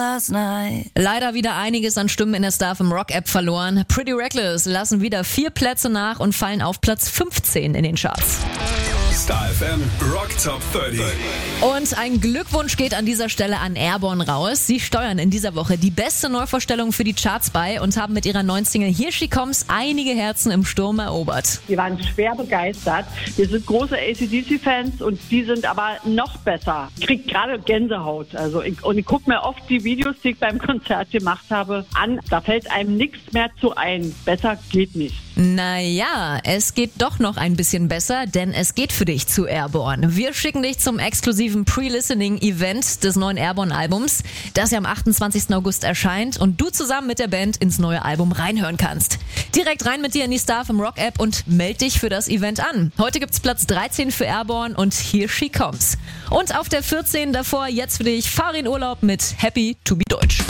Leider wieder einiges an Stimmen in der Star FM Rock App verloren. Pretty Reckless lassen wieder 4 Plätze nach und fallen auf Platz 15 in den Charts. Star FM Rock Top 30. Und ein Glückwunsch geht an dieser Stelle an Airborne raus. Sie steuern in dieser Woche die beste Neuvorstellung für die Charts bei und haben mit ihrer neuen Single Here She Comes einige Herzen im Sturm erobert. Wir waren schwer begeistert. Wir sind große AC/DC-Fans und die sind aber noch besser. Ich kriege gerade Gänsehaut. Ich gucke mir oft die Videos, die ich beim Konzert gemacht habe, an. Da fällt einem nichts mehr zu ein. Besser geht nicht. Naja, es geht doch noch ein bisschen besser, denn es geht für dich zu Airborne. Wir schicken dich zum exklusiven Pre-Listening-Event des neuen Airborne-Albums, das ja am 28. August erscheint und du zusammen mit der Band ins neue Album reinhören kannst. Direkt rein mit dir in die Star FM Rock App und meld dich für das Event an. Heute gibt's Platz 13 für Airborne und Here She Comes. Und auf der 14 davor jetzt für dich Farin Urlaub mit Happy to be Deutsch.